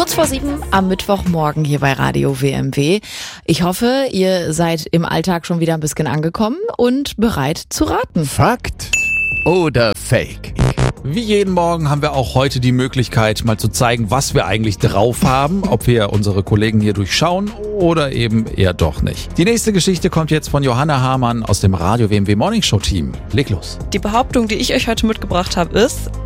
Kurz vor 7 am Mittwochmorgen hier bei Radio WMW. Ich hoffe, ihr seid im Alltag schon wieder ein bisschen angekommen und bereit zu raten. Fakt oder Fake? Wie jeden Morgen haben wir auch heute die Möglichkeit, mal zu zeigen, was wir eigentlich drauf haben, ob wir unsere Kollegen hier durchschauen oder eben eher doch nicht. Die nächste Geschichte kommt jetzt von Johanna Hamann aus dem Radio WMW Morning Show Team. Leg los. Die Behauptung, die ich euch heute mitgebracht habe, ist: